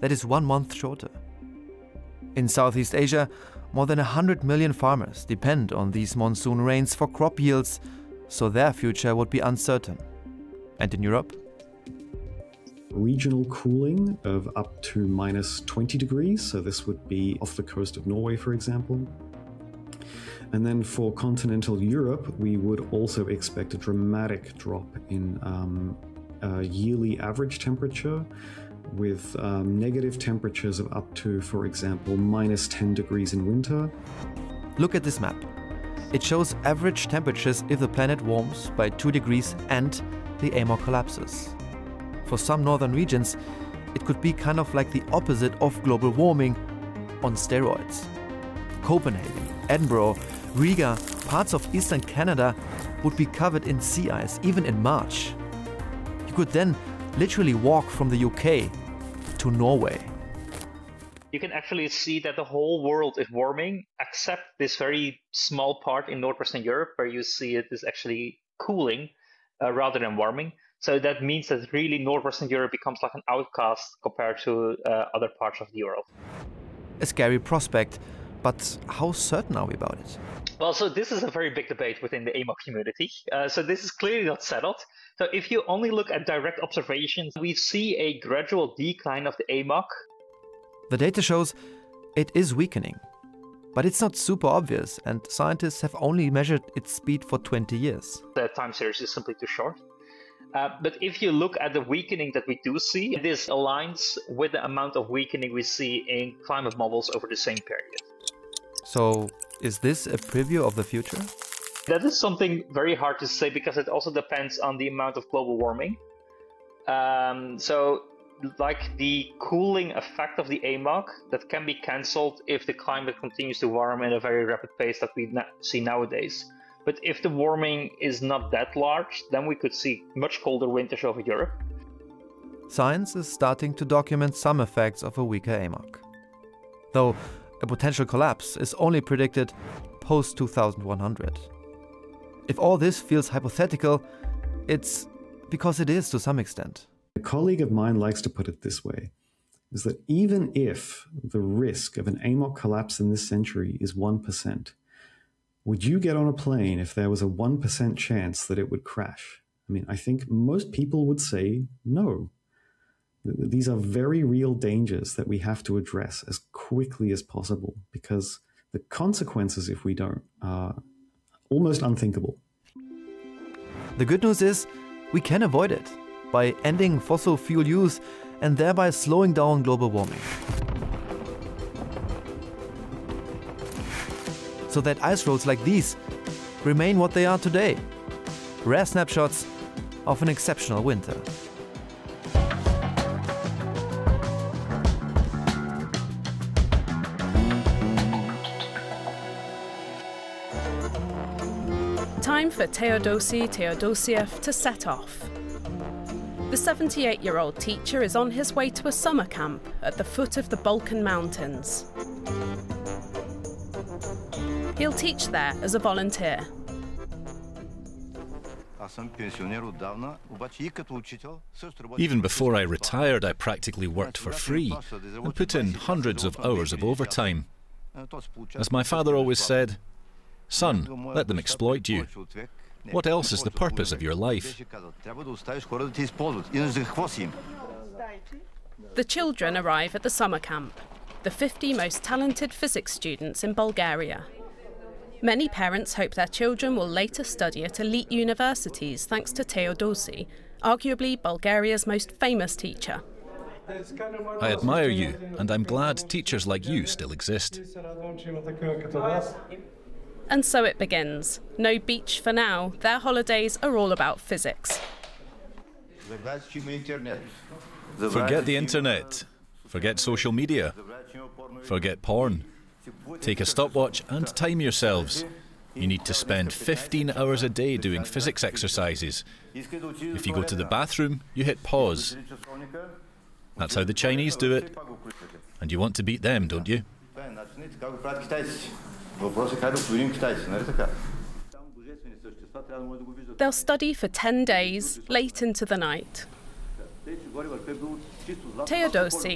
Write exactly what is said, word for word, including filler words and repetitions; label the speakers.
Speaker 1: that is one month shorter. In Southeast Asia, more than one hundred million farmers depend on these monsoon rains for crop yields, so their future would be uncertain. And in Europe?
Speaker 2: Regional cooling of up to minus twenty degrees, so this would be off the coast of Norway, for example. And then for continental Europe, we would also expect a dramatic drop in um, uh, yearly average temperature, with um, negative temperatures of up to, for example, minus ten degrees in winter.
Speaker 1: Look at this map. It shows average temperatures if the planet warms by two degrees and the A M O C collapses. For some northern regions, it could be kind of like the opposite of global warming on steroids. Copenhagen, Edinburgh, Riga, parts of eastern Canada would be covered in sea ice, even in March. You could then literally walk from the U K to Norway.
Speaker 3: You can actually see that the whole world is warming, except this very small part in northwestern Europe where you see it is actually cooling uh, rather than warming. So that means that really northwestern Europe becomes like an outcast compared to uh, other parts of the world.
Speaker 1: A scary prospect, but how certain are we about it?
Speaker 3: Well, so this is a very big debate within the A M O C community. Uh, so this is clearly not settled. So if you only look at direct observations, we see a gradual decline of the A M O C.
Speaker 1: The data shows it is weakening, but it's not super obvious, and scientists have only measured its speed for twenty years.
Speaker 3: The time series is simply too short. Uh, but if you look at the weakening that we do see, this aligns with the amount of weakening we see in climate models over the same period.
Speaker 1: So, is this a preview of the future?
Speaker 3: That is something very hard to say because it also depends on the amount of global warming. Um, so, like the cooling effect of the A M O C, that can be cancelled if the climate continues to warm at a very rapid pace that we na- see nowadays. But if the warming is not that large, then we could see much colder winters over Europe.
Speaker 1: Science is starting to document some effects of a weaker A M O C. Though a potential collapse is only predicted post two thousand one hundred. If all this feels hypothetical, it's because it is to some extent.
Speaker 2: A colleague of mine likes to put it this way, is that even if the risk of an A M O C collapse in this century is one percent, would you get on a plane if there was a one percent chance that it would crash? I mean, I think most people would say no. These are very real dangers that we have to address as quickly as possible because the consequences, if we don't, are almost unthinkable.
Speaker 1: The good news is we can avoid it by ending fossil fuel use and thereby slowing down global warming. So that ice roads like these remain what they are today. Rare snapshots of an exceptional winter.
Speaker 4: Time for Teodosi Teodosiev to set off. The seventy-eight-year-old teacher is on his way to a summer camp at the foot of the Balkan Mountains. He'll teach there as a volunteer.
Speaker 5: Even before I retired, I practically worked for free and put in hundreds of hours of overtime. As my father always said, "Son, let them exploit you. What else is the purpose of your life?"
Speaker 4: The children arrive at the summer camp, the fifty most talented physics students in Bulgaria. Many parents hope their children will later study at elite universities thanks to Teodosi, arguably Bulgaria's most famous teacher.
Speaker 5: I admire you, and I'm glad teachers like you still exist.
Speaker 4: And so it begins. No beach for now. Their holidays are all about physics.
Speaker 5: Forget the internet. Forget social media. Forget porn. Take a stopwatch and time yourselves. You need to spend fifteen hours a day doing physics exercises. If you go to the bathroom, you hit pause. That's how the Chinese do it. And you want to beat them, don't you?
Speaker 4: They'll study for ten days, late into the night. Teodosi